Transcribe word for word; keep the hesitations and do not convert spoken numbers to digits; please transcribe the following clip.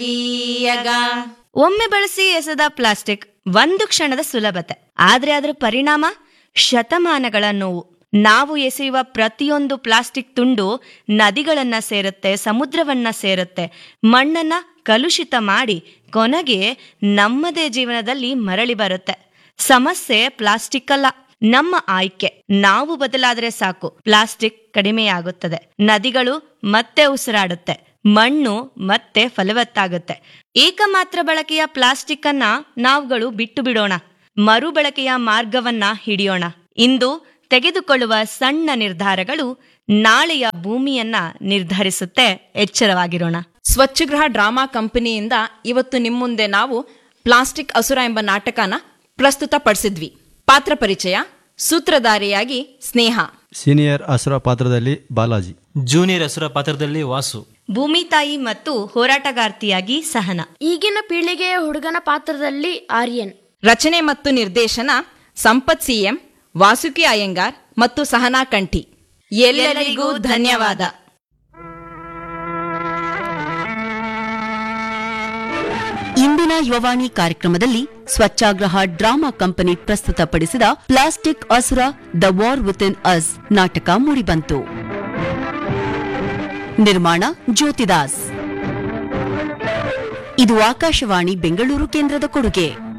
ಒಮ್ಮೆ ಬಳಸಿ ಎಸೆದ ಪ್ಲಾಸ್ಟಿಕ್ ಒಂದು ಕ್ಷಣದ ಸುಲಭತೆ, ಆದ್ರೆ ಅದರ ಪರಿಣಾಮ ಶತಮಾನಗಳ ನೋವು. ನಾವು ಎಸೆಯುವ ಪ್ರತಿಯೊಂದು ಪ್ಲಾಸ್ಟಿಕ್ ತುಂಡು ನದಿಗಳನ್ನ ಸೇರುತ್ತೆ, ಸಮುದ್ರವನ್ನ ಸೇರುತ್ತೆ, ಮಣ್ಣನ್ನ ಕಲುಷಿತ ಮಾಡಿ ಕೊನೆಗೆ ನಮ್ಮದೇ ಜೀವನದಲ್ಲಿ ಮರಳಿ ಬರುತ್ತೆ. ಸಮಸ್ಯೆ ಪ್ಲಾಸ್ಟಿಕ್ ಅಲ್ಲ, ನಮ್ಮ ಆಯ್ಕೆ. ನಾವು ಬದಲಾದ್ರೆ ಸಾಕು, ಪ್ಲಾಸ್ಟಿಕ್ ಕಡಿಮೆಯಾಗುತ್ತದೆ, ನದಿಗಳು ಮತ್ತೆ ಉಸಿರಾಡುತ್ತೆ, ಮಣ್ಣು ಮತ್ತೆ ಫಲವತ್ತಾಗುತ್ತೆ. ಏಕಮಾತ್ರ ಬಳಕೆಯ ಪ್ಲಾಸ್ಟಿಕ್ ಅನ್ನ ನಾವುಗಳು ಬಿಟ್ಟು ಬಿಡೋಣ, ಮರುಬಳಕೆಯ ಮಾರ್ಗವನ್ನ ಹಿಡಿಯೋಣ. ಇಂದು ತೆಗೆದುಕೊಳ್ಳುವ ಸಣ್ಣ ನಿರ್ಧಾರಗಳು ನಾಳೆಯ ಭೂಮಿಯನ್ನ ನಿರ್ಧರಿಸುತ್ತೆ. ಎಚ್ಚರವಾಗಿರೋಣ. ಸ್ವಚ್ಛಗೃಹ ಡ್ರಾಮಾ ಕಂಪನಿಯಿಂದ ಇವತ್ತು ನಿಮ್ಮುಂದೆ ನಾವು ಪ್ಲಾಸ್ಟಿಕ್ ಅಸುರ ಎಂಬ ನಾಟಕನ ಪ್ರಸ್ತುತಪಡಿಸಿದ್ವಿ. ಪಾತ್ರ ಪರಿಚಯ: ಸೂತ್ರಧಾರಿಯಾಗಿ ಸ್ನೇಹ, ಸೀನಿಯರ್ ಅಸುರ ಪಾತ್ರದಲ್ಲಿ ಬಾಲಾಜಿ, ಜೂನಿಯರ್ ಅಸುರ ಪಾತ್ರದಲ್ಲಿ ವಾಸು, ಭೂಮಿ ತಾಯಿ ಮತ್ತು ಹೋರಾಟಗಾರ್ತಿಯಾಗಿ ಸಹನಾ, ಈಗಿನ ಪೀಳಿಗೆಯ ಹುಡುಗನ ಪಾತ್ರದಲ್ಲಿ ಆರ್ಯನ್. ರಚನೆ ಮತ್ತು ನಿರ್ದೇಶನ: ಸಂಪತ್ ಸಿಎಂ, ವಾಸುಕಿ ಅಯ್ಯಂಗಾರ್ ಮತ್ತು ಸಹನಾ ಕಂಠಿ. ಎಲ್ಲರಿಗೂ ಧನ್ಯವಾದ. ಇಂದಿನ ಯುವವಾಣಿ ಕಾರ್ಯಕ್ರಮದಲ್ಲಿ ಸ್ವಚ್ಛಾಗ್ರಹ ಡ್ರಾಮಾ ಕಂಪನಿ ಪ್ರಸ್ತುತಪಡಿಸಿದ ಪ್ಲಾಸ್ಟಿಕ್ ಅಸುರ ದ ವಾರ್ ವಿತಿನ್ ಅಸ್ ನಾಟಕ ಮೂಡಿಬಂತು. ನಿರ್ಮಾಣ ಜ್ಯೋತಿದಾಸ್. ಇದು ಆಕಾಶವಾಣಿ ಬೆಂಗಳೂರು ಕೇಂದ್ರದ ಕೊಡುಗೆ.